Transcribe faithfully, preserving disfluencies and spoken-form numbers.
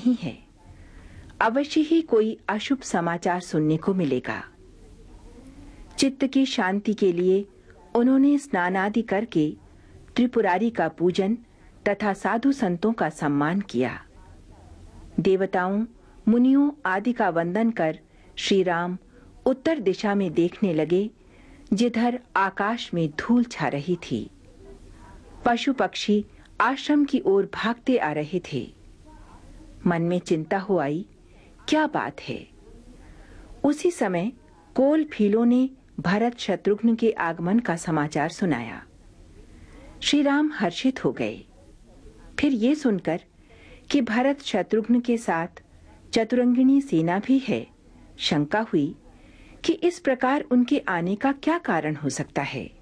नहीं है। अवश्य ही कोई अशुभ समाचार सुनने को मिलेगा। चित्त की शांति के लिए उन्होंने स्नान आदि करके त्रिपुरारी का पूजन तथा साधु संतों का सम्मान किया। देवताओं, मुनियों आदि का वंदन कर श्री राम उत्तर दिशा में देखने लगे, जिधर आकाश में धूल छा रही थी। पशु पक्षी आश्रम की ओर भागते आ रहे थे। मन में चिंता हो आई, क्या बात है। उसी समय कोल फीलों ने भरत शत्रुघ्न के आगमन का समाचार सुनाया। श्री राम हर्षित हो गए। फिर ये सुनकर कि भरत शत्रुघ्न के साथ चतुरंगिणी सेना भी है, शंका हुई कि इस प्रकार उनके आने का क्या कारण हो सकता है।